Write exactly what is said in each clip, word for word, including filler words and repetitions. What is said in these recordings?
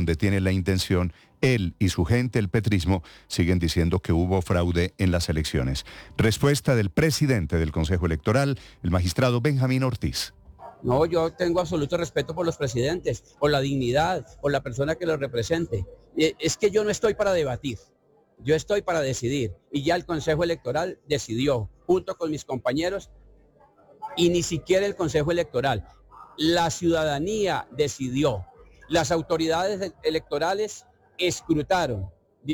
donde tiene la intención, él y su gente, el petrismo, siguen diciendo que hubo fraude en las elecciones. Respuesta del presidente del Consejo Electoral, el magistrado Benjamín Ortiz. No, yo tengo absoluto respeto por los presidentes, por la dignidad, por la persona que los represente. Es que yo no estoy para debatir, yo estoy para decidir. Y ya el Consejo Electoral decidió, junto con mis compañeros, y ni siquiera el Consejo Electoral. La ciudadanía decidió. Las autoridades electorales escrutaron,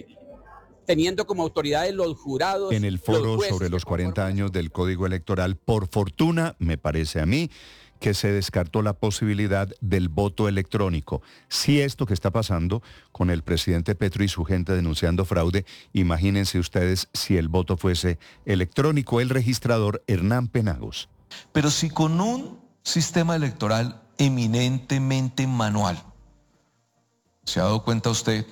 teniendo como autoridades los jurados. En el foro sobre los cuarenta años del Código Electoral, por fortuna, me parece a mí, que se descartó la posibilidad del voto electrónico. Si esto que está pasando con el presidente Petro y su gente denunciando fraude, imagínense ustedes si el voto fuese electrónico. El registrador Hernán Penagos. Pero si con un sistema electoral eminentemente manual, ¿se ha dado cuenta usted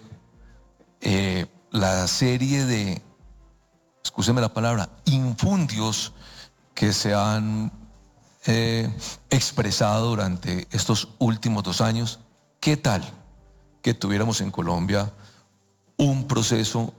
eh, la serie de, excúseme la palabra, infundios que se han eh, expresado durante estos últimos dos años? ¿Qué tal que tuviéramos en Colombia un proceso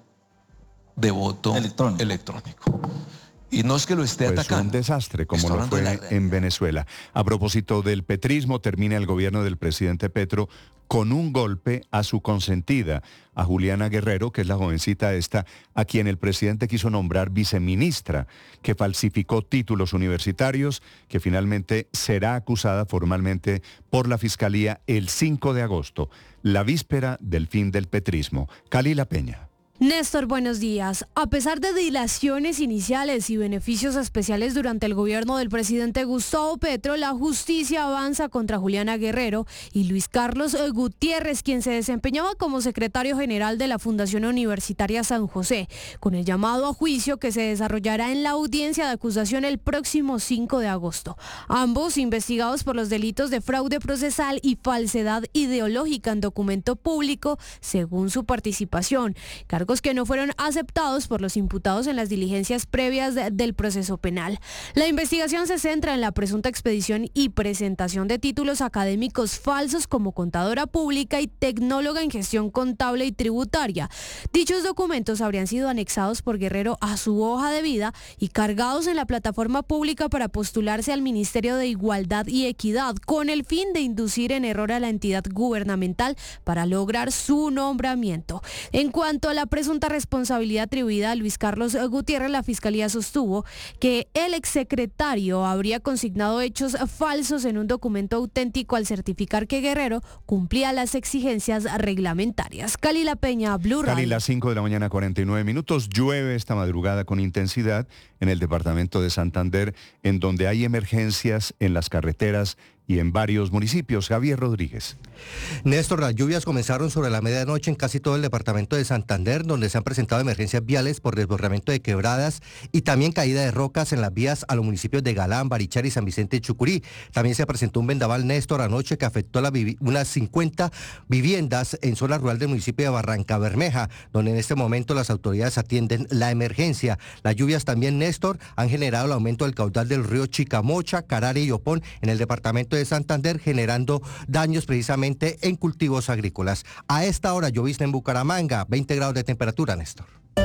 de voto electrónico? electrónico? Y no es que lo esté pues atacando. Un desastre, como lo fue en Venezuela. A propósito del petrismo, termina el gobierno del presidente Petro con un golpe a su consentida, a Juliana Guerrero, que es la jovencita esta, a quien el presidente quiso nombrar viceministra, que falsificó títulos universitarios, que finalmente será acusada formalmente por la Fiscalía el cinco de agosto, la víspera del fin del petrismo. Kalila Peña. Néstor, buenos días. A pesar de dilaciones iniciales y beneficios especiales durante el gobierno del presidente Gustavo Petro, la justicia avanza contra Juliana Guerrero y Luis Carlos Gutiérrez, quien se desempeñaba como secretario general de la Fundación Universitaria San José, con el llamado a juicio que se desarrollará en la audiencia de acusación el próximo cinco de agosto. Ambos investigados por los delitos de fraude procesal y falsedad ideológica en documento público, según su participación. Cargos que no fueron aceptados por los imputados en las diligencias previas de, del proceso penal. La investigación se centra en la presunta expedición y presentación de títulos académicos falsos como contadora pública y tecnóloga en gestión contable y tributaria. Dichos documentos habrían sido anexados por Guerrero a su hoja de vida y cargados en la plataforma pública para postularse al Ministerio de Igualdad y Equidad, con el fin de inducir en error a la entidad gubernamental para lograr su nombramiento. En cuanto a la presunta responsabilidad atribuida a Luis Carlos Gutiérrez, la Fiscalía sostuvo que el exsecretario habría consignado hechos falsos en un documento auténtico al certificar que Guerrero cumplía las exigencias reglamentarias. Kalila Peña, Blue Radio. Kalila, cinco de la mañana, cuarenta y nueve minutos. Llueve esta madrugada con intensidad en el departamento de Santander, en donde hay emergencias en las carreteras y en varios municipios. Javier Rodríguez. Néstor, las lluvias comenzaron sobre la medianoche en casi todo el departamento de Santander, donde se han presentado emergencias viales por desbordamiento de quebradas y también caída de rocas en las vías a los municipios de Galán, Barichara y San Vicente de Chucurí. También se presentó un vendaval, Néstor, anoche que afectó a la vivi- unas cincuenta viviendas en zona rural del municipio de Barranca Bermeja, donde en este momento las autoridades atienden la emergencia. Las lluvias también, Néstor, han generado el aumento del caudal del río Chicamocha, Carare y Opón en el departamento de Santander, generando daños precisamente en cultivos agrícolas. A esta hora llovizna en Bucaramanga, veinte grados de temperatura, Néstor.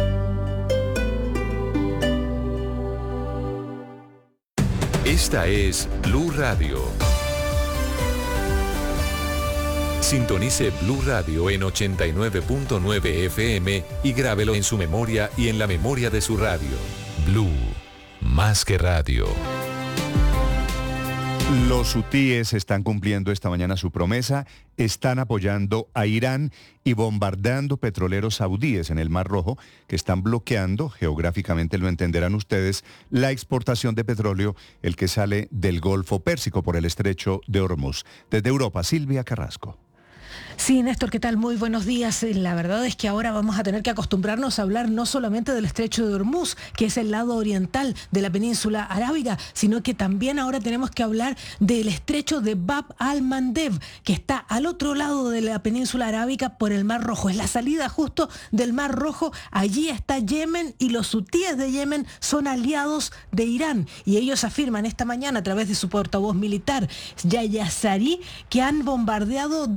Esta es Blue Radio. Sintonice Blue Radio en ochenta y nueve punto nueve F M y grábelo en su memoria y en la memoria de su radio. Blue, más que radio. Los hutíes están cumpliendo esta mañana su promesa, están apoyando a Irán y bombardeando petroleros saudíes en el Mar Rojo, que están bloqueando, geográficamente lo entenderán ustedes, la exportación de petróleo, el que sale del Golfo Pérsico por el estrecho de Hormuz. Desde Europa, Silvia Carrasco. Sí, Néstor, ¿qué tal? Muy buenos días. La verdad es que ahora vamos a tener que acostumbrarnos a hablar no solamente del estrecho de Hormuz, que es el lado oriental de la península arábiga, sino que también ahora tenemos que hablar del estrecho de Bab al-Mandeb, que está al otro lado de la península arábiga por el Mar Rojo. Es la salida justo del Mar Rojo. Allí está Yemen y los hutíes de Yemen son aliados de Irán. Y ellos afirman esta mañana a través de su portavoz militar, Yahya Sari, que han bombardeado dos petróleos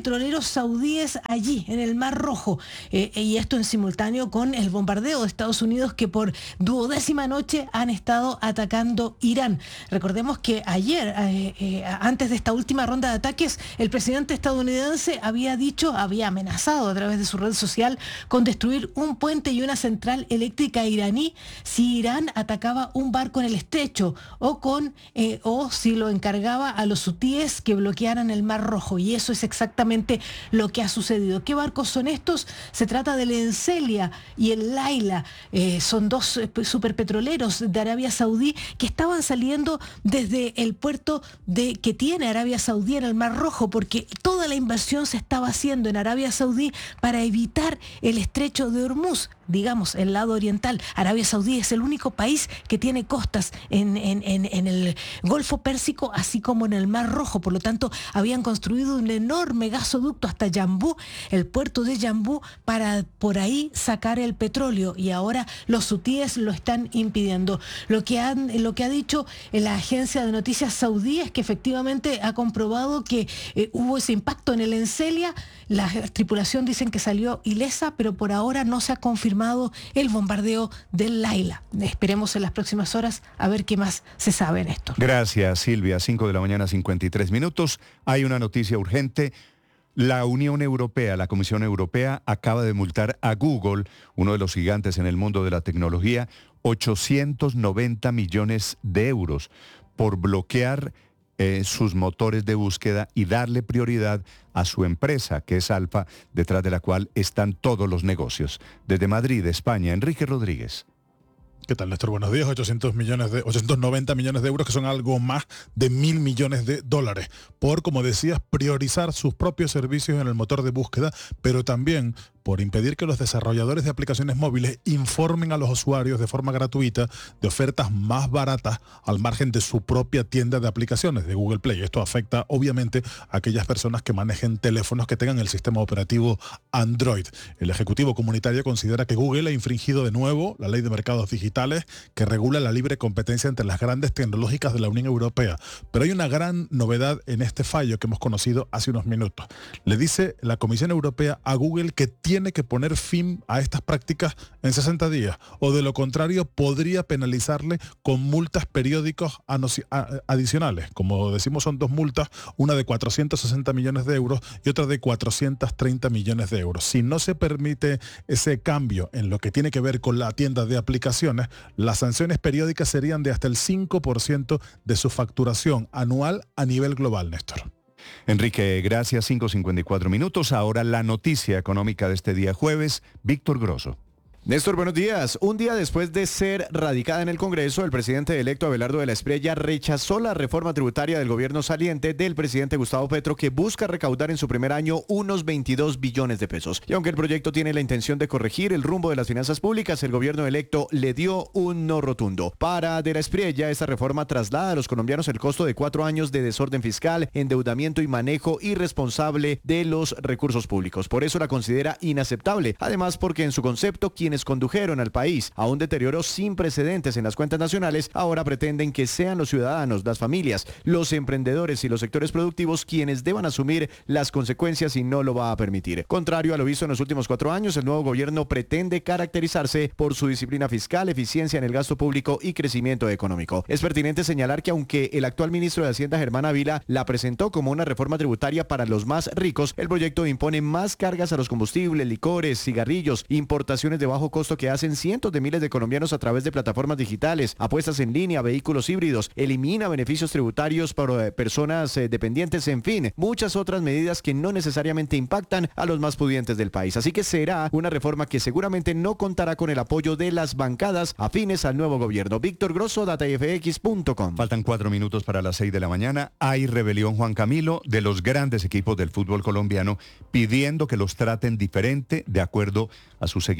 petroleros saudíes allí, en el Mar Rojo. Eh, y esto en simultáneo con el bombardeo de Estados Unidos, que por duodécima noche han estado atacando Irán. Recordemos que ayer, eh, eh, antes de esta última ronda de ataques, el presidente estadounidense había dicho, había amenazado a través de su red social con destruir un puente y una central eléctrica iraní si Irán atacaba un barco en el estrecho o, con, eh, o si lo encargaba a los hutíes que bloquearan el Mar Rojo. Y eso es exactamente lo que ha sucedido. ¿Qué barcos son estos? Se trata del Encelia y el Laila. Eh, son dos eh, superpetroleros de Arabia Saudí que estaban saliendo desde el puerto de, que tiene Arabia Saudí en el Mar Rojo, porque toda la inversión se estaba haciendo en Arabia Saudí para evitar el estrecho de Hormuz, digamos, el lado oriental. Arabia Saudí es el único país que tiene costas en, en, en, en el Golfo Pérsico, así como en el Mar Rojo. Por lo tanto, habían construido un enorme gasoducto hasta Yambú, el puerto de Yambú, para por ahí sacar el petróleo, y ahora los hutíes lo están impidiendo. Lo que, han, lo que ha dicho la agencia de noticias saudí es que efectivamente ha comprobado que eh, hubo ese impacto en el Encelia. La tripulación dicen que salió ilesa, pero por ahora no se ha confirmado el bombardeo del Laila. Esperemos en las próximas horas a ver qué más se sabe en esto. Gracias, Silvia. cinco de la mañana, cincuenta y tres minutos. Hay una noticia urgente. La Unión Europea, la Comisión Europea, acaba de multar a Google, uno de los gigantes en el mundo de la tecnología, ochocientos noventa millones de euros por bloquear eh, sus motores de búsqueda y darle prioridad a su empresa, que es Alfa, detrás de la cual están todos los negocios. Desde Madrid, España, Enrique Rodríguez. ¿Qué tal, Néstor? Buenos días. ochocientos millones de, ochocientos noventa millones de euros, que son algo más de mil millones de dólares, por, como decías, priorizar sus propios servicios en el motor de búsqueda, pero también por impedir que los desarrolladores de aplicaciones móviles informen a los usuarios de forma gratuita de ofertas más baratas al margen de su propia tienda de aplicaciones de Google Play. Esto afecta obviamente a aquellas personas que manejen teléfonos que tengan el sistema operativo Android. El Ejecutivo Comunitario considera que Google ha infringido de nuevo la Ley de Mercados Digitales, que regula la libre competencia entre las grandes tecnológicas de la Unión Europea. Pero hay una gran novedad en este fallo que hemos conocido hace unos minutos. Le dice la Comisión Europea a Google que tiene tiene que poner fin a estas prácticas en sesenta días, o de lo contrario podría penalizarle con multas periódicas adicionales. Como decimos, son dos multas, una de cuatrocientos sesenta millones de euros y otra de cuatrocientos treinta millones de euros. Si no se permite ese cambio en lo que tiene que ver con la tienda de aplicaciones, las sanciones periódicas serían de hasta el cinco por ciento de su facturación anual a nivel global, Néstor. Enrique, gracias. cinco cincuenta y cuatro minutos. Ahora la noticia económica de este día jueves. Víctor Grosso. Néstor, buenos días. Un día después de ser radicada en el Congreso, el presidente electo Abelardo de la Espriella rechazó la reforma tributaria del gobierno saliente del presidente Gustavo Petro, que busca recaudar en su primer año unos veintidós billones de pesos. Y aunque el proyecto tiene la intención de corregir el rumbo de las finanzas públicas, el gobierno electo le dio un no rotundo. Para de la Espriella, esta reforma traslada a los colombianos el costo de cuatro años de desorden fiscal, endeudamiento y manejo irresponsable de los recursos públicos. Por eso la considera inaceptable. Además, porque en su concepto, quienes condujeron al país a un deterioro sin precedentes en las cuentas nacionales, ahora pretenden que sean los ciudadanos, las familias, los emprendedores y los sectores productivos quienes deban asumir las consecuencias, y no lo va a permitir. Contrario a lo visto en los últimos cuatro años, el nuevo gobierno pretende caracterizarse por su disciplina fiscal, eficiencia en el gasto público y crecimiento económico. Es pertinente señalar que aunque el actual ministro de Hacienda, Germán Ávila, la presentó como una reforma tributaria para los más ricos, el proyecto impone más cargas a los combustibles, licores, cigarrillos, importaciones de bajo costo que hacen cientos de miles de colombianos a través de plataformas digitales, apuestas en línea, vehículos híbridos, elimina beneficios tributarios para personas eh, dependientes, en fin, muchas otras medidas que no necesariamente impactan a los más pudientes del país. Así que será una reforma que seguramente no contará con el apoyo de las bancadas afines al nuevo gobierno. Víctor Grosso, data f x punto com. Faltan cuatro minutos para las seis de la mañana. Hay rebelión, Juan Camilo, de los grandes equipos del fútbol colombiano, pidiendo que los traten diferente de acuerdo a sus seguidores, de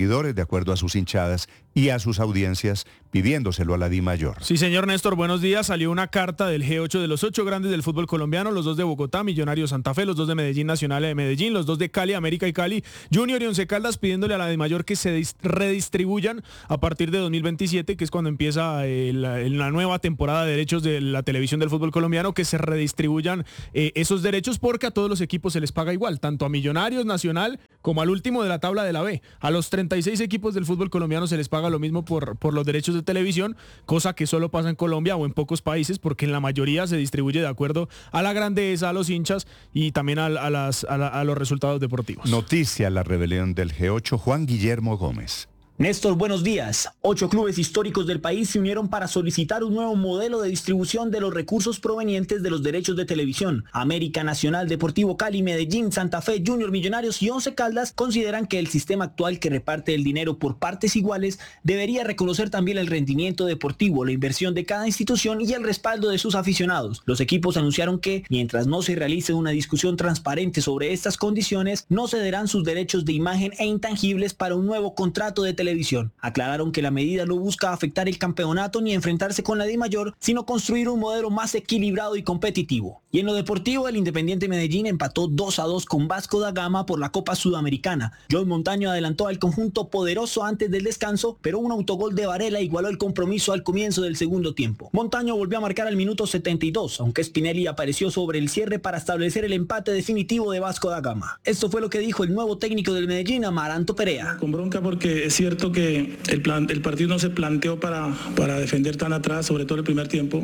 acuerdo a sus hinchadas y a sus audiencias, pidiéndoselo a la DIMAYOR. Sí, señor Néstor, buenos días. Salió una carta del G ocho de los ocho grandes del fútbol colombiano, los dos de Bogotá, Millonarios Santa Fe, los dos de Medellín Nacional de Medellín, los dos de Cali, América y Cali, Junior y Once Caldas, pidiéndole a la DIMAYOR que se redistribuyan a partir de dos mil veintisiete, que es cuando empieza eh, la, la nueva temporada de derechos de la televisión del fútbol colombiano, que se redistribuyan eh, esos derechos, porque a todos los equipos se les paga igual, tanto a Millonarios, Nacional, como al último de la tabla de la B. A los treinta y seis equipos del fútbol colombiano se les paga lo mismo por, por los derechos de televisión, cosa que solo pasa en Colombia o en pocos países, porque en la mayoría se distribuye de acuerdo a la grandeza, a los hinchas y también a, a, las, a, la, a los resultados deportivos. Noticia la rebelión del G ocho, Juan Guillermo Gómez. Néstor, buenos días. Ocho clubes históricos del país se unieron para solicitar un nuevo modelo de distribución de los recursos provenientes de los derechos de televisión. América, Nacional, Deportivo Cali, Medellín, Santa Fe, Junior, Millonarios y Once Caldas consideran que el sistema actual que reparte el dinero por partes iguales debería reconocer también el rendimiento deportivo, la inversión de cada institución y el respaldo de sus aficionados. Los equipos anunciaron que, mientras no se realice una discusión transparente sobre estas condiciones, no cederán sus derechos de imagen e intangibles para un nuevo contrato de televisión. Televisión. Aclararon que la medida no busca afectar el campeonato ni enfrentarse con la DIMAYOR, sino construir un modelo más equilibrado y competitivo. Y en lo deportivo, el Independiente Medellín empató dos a dos con Vasco da Gama por la Copa Sudamericana. John Montaño adelantó al conjunto poderoso antes del descanso, pero un autogol de Varela igualó el compromiso al comienzo del segundo tiempo. Montaño volvió a marcar al minuto setenta y dos, aunque Spinelli apareció sobre el cierre para establecer el empate definitivo de Vasco da Gama. Esto fue lo que dijo el nuevo técnico del Medellín, Amaranto Perea. Con bronca porque es cierto que el, plan, el partido no se planteó para, para defender tan atrás, sobre todo el primer tiempo.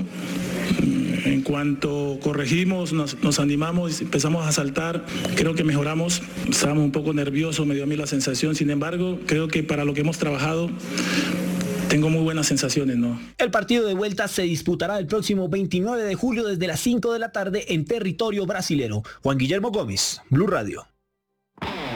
En cuanto corregimos, nos, nos animamos y empezamos a saltar, creo que mejoramos. Estábamos un poco nerviosos, me dio a mí la sensación. Sin embargo, creo que para lo que hemos trabajado, tengo muy buenas sensaciones, ¿no? El partido de vuelta se disputará el próximo veintinueve de julio desde las cinco de la tarde en territorio brasilero. Juan Guillermo Gómez, Blue Radio.